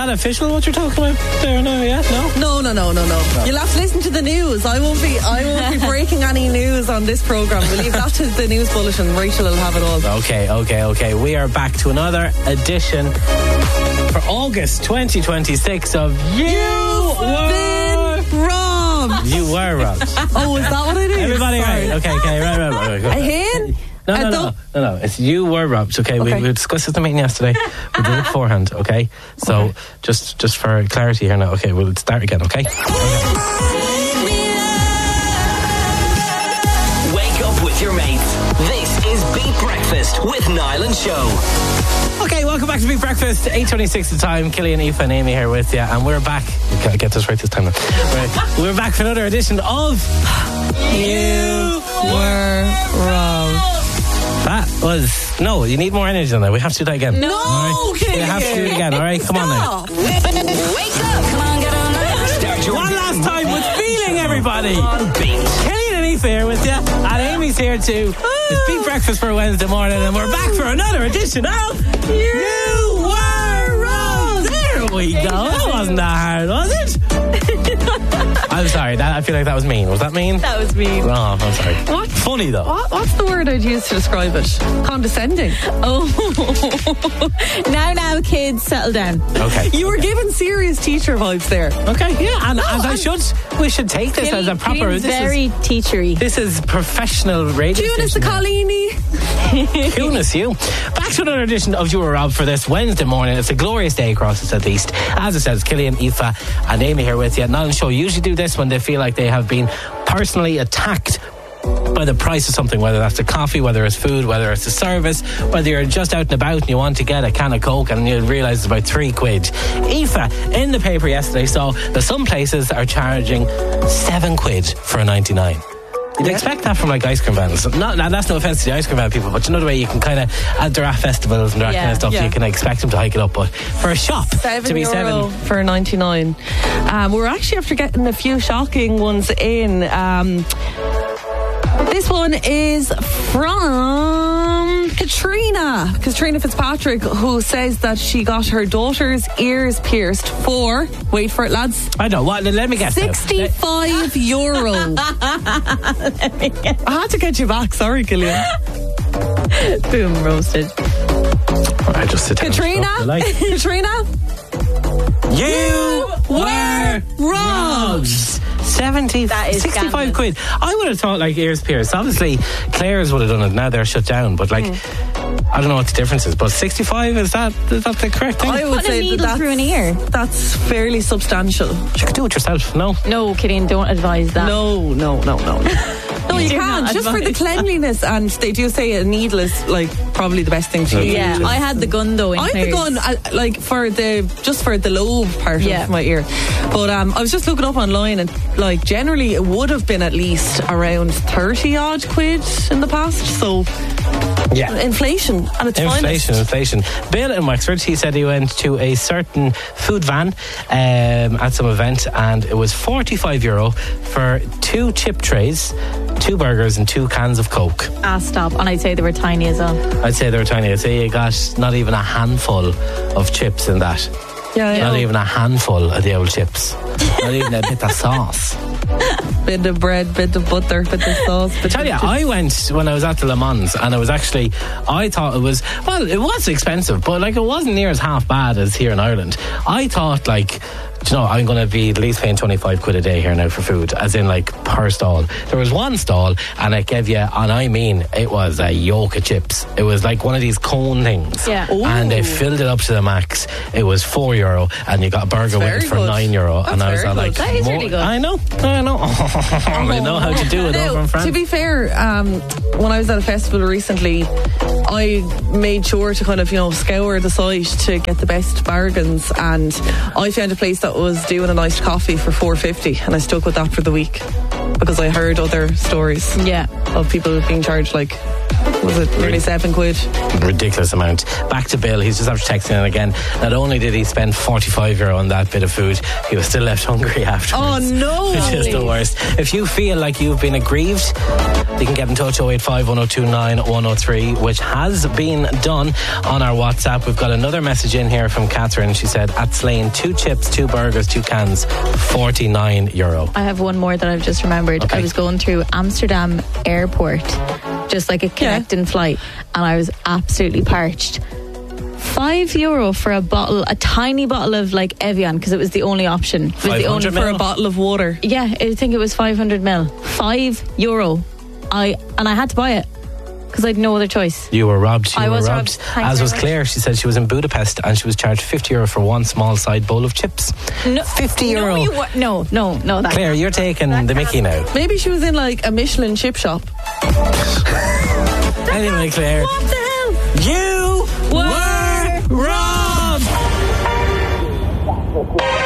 that official what you're talking about there now? Yeah, no. No. You'll have to listen to the news. I won't be breaking any news on this programme. We'll leave that to the news bulletin. Rachel will have it all. Okay. We are back to another edition for August 2026 of You Were Robbed. You Were Robbed. Oh, is that what it is? Everybody, right? Okay, right. A hen? No. It's You Were Robbed. Okay, we discussed it in the meeting yesterday. We did it beforehand. Okay, so just for clarity here now. Okay, we'll start again. Okay. Wake up with your mates. This is Beat Breakfast with Niall and Show. Okay, welcome back to Beat Breakfast. 8:26 the time. Killian, Aoife and Amy here with you, and we're back. Okay, get this right this time. We're back for another edition of You Were Robbed. That was... No, you need more energy than that. We have to do that again. No, right? Killian. You have to do it again, all right? Come on now. Wake up. Come on, get on up. Start your One last time with feeling, everybody. on Beat. Killian and Aoife here with you, and Amy's here too. It's Beat Breakfast for Wednesday morning, and we're back for another edition of You Were Robbed. There we go. That wasn't that hard, was it? I'm sorry. I feel like that was mean. Was that mean? That was mean. Oh, I'm sorry. What? Funny though. What's the word I'd use to describe it? Condescending. Oh, now, kids, settle down. Okay. You were given serious teacher vibes there. Okay, yeah, and we should take this as a proper... It's very teachery. This is professional radio Tunis the station. Colini. Tunis you. Back to another edition of You Were Robbed for this Wednesday morning. It's a glorious day across the southeast. As I said, it's Killian, Aoife and Amy here with you. Niall and Show usually do this when they feel like they have been personally attacked by the price of something, whether that's a coffee, whether it's food, whether it's a service, whether you're just out and about and you want to get a can of Coke and you realise it's about £3. Aoife, in the paper yesterday, saw that some places are charging £7 for a 99. You'd expect that from like ice cream vans. Now that's no offence to the ice cream van people, but you know the way you can kind of, at their festivals and that kind of stuff, you can expect them to hike it up. But for a shop to be €7 7 for 99. We're actually after getting a few shocking ones in. This one is from Katrina Fitzpatrick, who says that she got her daughter's ears pierced for, wait for it lads, I know, what? Let me guess. €65. I had to get you back, sorry Killian. Boom, roasted. I just sit down. Katrina, You were robbed. 65 scandalous. quid. I would have thought like ears pierced. Obviously Claire's would have done it. Now they're shut down, but like I don't know what the difference is, but 65, is that the correct thing? I would Put a say needle through an ear. that's fairly substantial. You could do it yourself. No, Killian, don't advise that. No. No, you Do can't. not Just for the advise cleanliness, and they do say a needle is like probably the best thing to use. Yeah, I had the gun though in I had the gun like for the lobe part of my ear, but I was just looking up online and like generally it would have been at least around 30 odd quid in the past. So yeah, inflation and it's inflation. Bill in Wexford, he said he went to a certain food van at some event, and it was €45 for 2 chip trays, 2 burgers and 2 cans of Coke. Stop. And I'd say they were tiny as well. I'd say they were tiny. I'd say you got not even a handful of chips in that. Not even a handful of the old chips. Not even a bit of sauce. Bit of bread, bit of butter, bit of sauce. I tell you, I went when I was at the Le Mans, and it was actually, I thought it was expensive, but like it wasn't near as half bad as here in Ireland. I thought like, do you know, I'm going to be at least paying 25 quid a day here now for food, as in like per stall. There was one stall and it gave you, and I mean, it was a yoke of chips. It was like one of these cone things. Yeah. And they filled it up to the max. It was €4 and you got a burger with it for €9. That's and I was very like, good. That is really good. I know. I know how to do it over in France. To be fair, when I was at a festival recently, I made sure to kind of, scour the site to get the best bargains, and I found a place that was doing an iced coffee for $4.50, and I stuck with that for the week because I heard other stories of people being charged like was it nearly £7? Ridiculous amount. Back to Bill. He's just after texting in again. Not only did he spend €45 on that bit of food, he was still left hungry afterwards. Oh no! Which is the worst. If you feel like you've been aggrieved, you can get in touch 085 1029 103, which has been done on our WhatsApp. We've got another message in here from Catherine. She said, at Slane, 2 chips, 2 burgers, 2 cans, €49. I have one more that I've just remembered. Okay. I was going through Amsterdam airport, just like a connecting flight, and I was absolutely parched. €5 for a tiny bottle of like Evian, because it was the only option. It was the only 500 For mil? a bottle of water. Yeah, I think it was 500 ml. €5. I had to buy it because I had no other choice. You were robbed. You I were was robbed. robbed. Thanks As very was much. Claire. She said she was in Budapest and she was charged €50 for one small side bowl of chips. No, €50. No, you were, no. That Claire, you're taking the mickey now. Maybe she was in like a Michelin chip shop. Anyway, Claire, What the hell? you were robbed.